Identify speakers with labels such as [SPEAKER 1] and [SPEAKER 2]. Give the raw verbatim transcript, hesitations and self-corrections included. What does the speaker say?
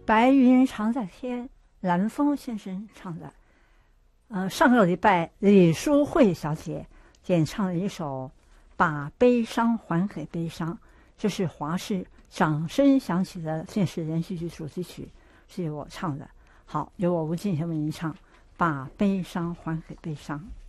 [SPEAKER 1] 白云常在天，蓝风先生唱的。呃，上个礼拜李淑慧小姐演唱了一首《把悲伤还给悲伤》，这是华视掌声响起的电视连续剧主题曲，是由我唱的。好，由我吴静贤为您唱《把悲伤还给悲伤》。